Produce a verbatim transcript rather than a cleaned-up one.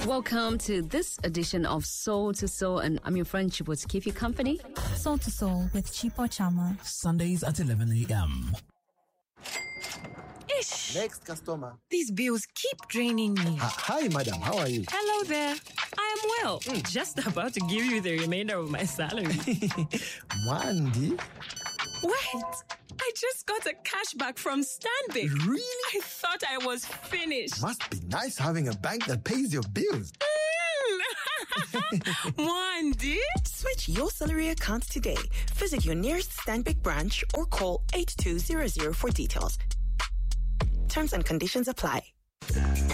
Welcome to this edition of Soul to Soul, and I'm your friend Chipo to keep you company. Soul to Soul with Chipo Chama. Sundays at eleven a.m. Ish. Next customer. These bills keep draining me. Uh, hi, madam. How are you? Hello there. I am well. Mm. Just about to give you the remainder of my salary. Mandy? Wait. I just got a cashback from Stanbic. Really? I thought I was finished. Must be nice having a bank that pays your bills. Wandy? Switch your salary account today. Visit your nearest Stanbic branch or call eight two zero zero for details. Terms and conditions apply.